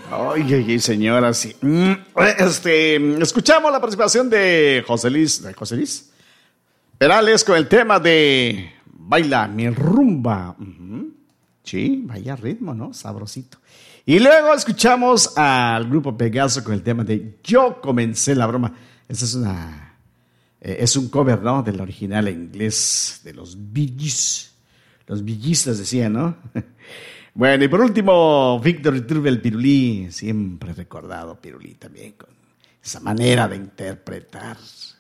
Oye, señora, sí. Escuchamos la participación de José Luis Perales con el tema de Baila mi rumba. Sí, vaya ritmo, ¿no? Sabrosito. Y luego escuchamos al grupo Pegaso con el tema de Yo comencé la broma. Esa es un cover, ¿no? Del original en inglés de los Bee Gees. Los Bee Gees les decían, ¿no? Bueno, y por último, Víctor Iturbe, el Pirulí, siempre recordado Pirulí también, con esa manera de interpretar.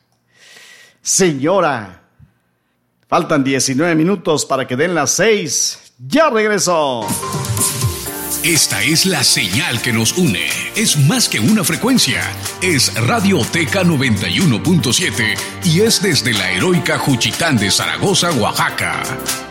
Señora, faltan 19 minutos para que den las 6. ¡Ya regresó! Esta es la señal que nos une. Es más que una frecuencia. Es Radioteca 91.7 y es desde la heroica Juchitán de Zaragoza, Oaxaca.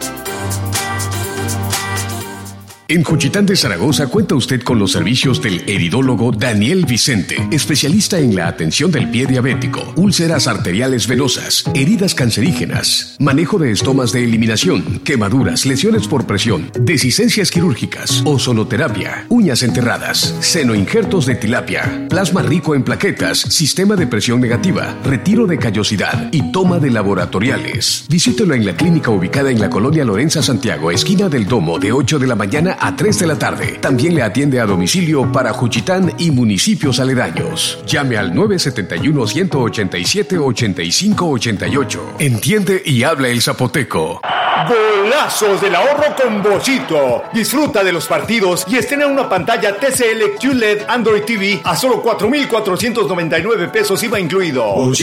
En Juchitán de Zaragoza cuenta usted con los servicios del heridólogo Daniel Vicente, especialista en la atención del pie diabético, úlceras arteriales venosas, heridas cancerígenas, manejo de estomas de eliminación, quemaduras, lesiones por presión, dehiscencias quirúrgicas, ozonoterapia, uñas enterradas, senoinjertos de tilapia, plasma rico en plaquetas, sistema de presión negativa, retiro de callosidad y toma de laboratoriales. Visítelo en la clínica ubicada en la colonia Lorenza Santiago, esquina del Domo, de 8 de la mañana a 3 de la tarde. También le atiende a domicilio para Juchitán y municipios aledaños. Llame al 971-187-8588. Entiende y habla el zapoteco. Golazos del ahorro con Bochito. Disfruta de los partidos y estrena una pantalla TCL QLED Android TV a solo 4,499 pesos IVA incluido.